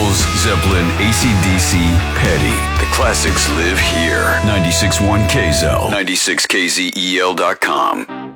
Beatles, Zeppelin, AC/DC, Petty. The classics live here. 96.1 KZEL, 96KZEL.com.